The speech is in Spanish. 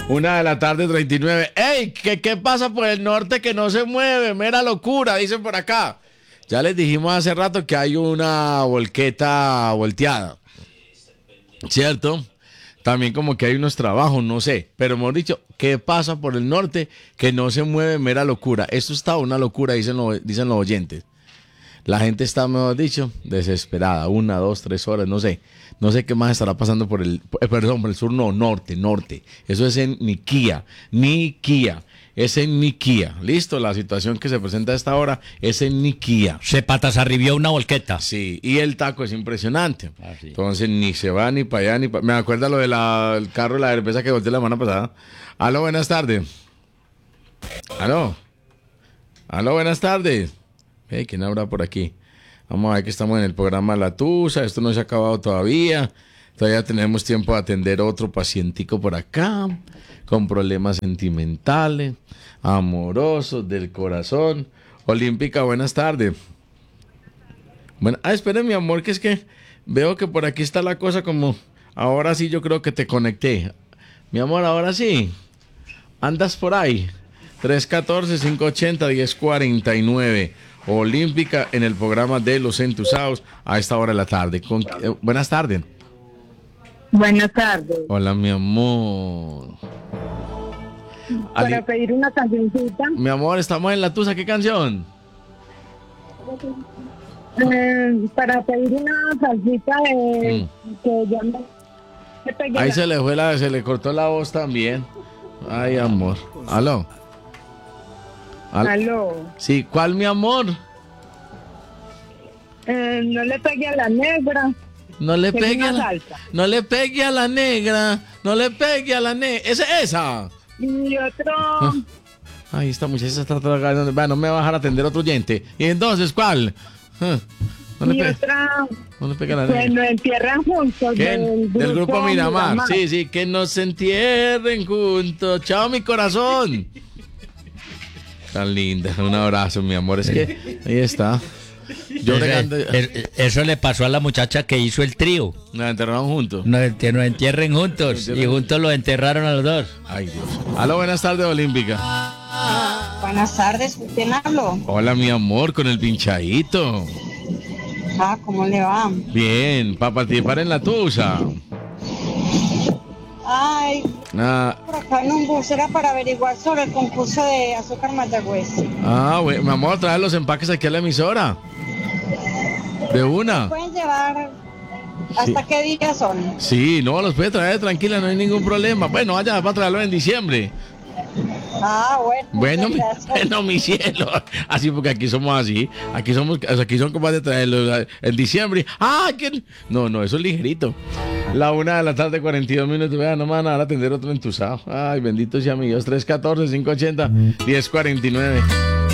1:39 p.m. ¡Ey! ¿Qué pasa por el norte que no se mueve? Mera locura, dicen por acá. Ya les dijimos hace rato que hay una volqueta volteada, ¿cierto? También como que hay unos trabajos, no sé. Pero hemos dicho, ¿qué pasa por el norte que no se mueve? Mera locura. Esto está una locura, dicen los oyentes. La gente está, mejor dicho, desesperada. 1, 2, 3 horas, no sé. No sé qué más estará pasando por el sur, no, norte. Eso es en Niquía. Es en Niquía. Listo, la situación que se presenta a esta hora es en Niquía. Se patas arribió una volqueta. Sí, y el taco es impresionante. Sí. Entonces ni se va ni para allá ni para... Me acuerda lo del carro de la cerveza que volteé la semana pasada. Aló, buenas tardes. Aló, buenas tardes. ¿Quién habrá por aquí? Vamos a ver que estamos en el programa La Tusa. Esto no se ha acabado todavía. Todavía tenemos tiempo de atender otro pacientico por acá, con problemas sentimentales, amorosos, del corazón. Olímpica, buenas tardes. Bueno, espere, mi amor, que es que veo que por aquí está la cosa como... Ahora sí yo creo que te conecté. Mi amor, ahora sí. ¿Andas por ahí? 314-580-1049. Olímpica en el programa de Los Entusados a esta hora de la tarde. Buenas tardes. Buenas tardes. Hola, mi amor. Para pedir una cancioncita. Mi amor, estamos en La Tusa. ¿Qué canción? Para pedir una salsita de que ya me pegué. Ahí se le cortó la voz también. Ay, amor. Aló. Aló. Sí, ¿cuál, mi amor? No le pegue a la negra. No le pegue a la salsa. No le pegue a la negra. No le pegue a la negra. Esa. Y otro. Ay, esta muchacha se está tragando. No me va a dejar atender otro oyente. ¿Y entonces cuál? No le pega a la negra. Que nos entierran juntos. Del grupo Miramar. Sí, que nos entierren juntos. Chao, mi corazón. Tan linda. Un abrazo, mi amor. Es que ahí está. Eso le pasó a la muchacha que hizo el trío. Nos enterraron juntos. Nos entierren juntos. Y juntos los enterraron a los dos. Ay, Dios. Aló, buenas tardes, Olímpica. Buenas tardes, ¿con quién hablo? Hola, mi amor, con el pinchadito. ¿Cómo le va? Bien, para participar en La Tusa. Ay, por acá en un bus era para averiguar sobre el concurso de azúcar Mayagüez. Bueno, mi amor, traer los empaques aquí a la emisora. De una. ¿Pueden llevar hasta qué días son? Sí, no, los puede traer tranquila, no hay ningún problema. Bueno, vaya, va a traerlo en diciembre. Bueno, mi cielo. Así porque aquí somos así. Aquí son capaces de traerlo en diciembre. No, eso es ligerito. 1:42 p.m. Vean, no me van a dar a atender otro entusado. Ay, bendito sea mi Dios. 314-580-1049.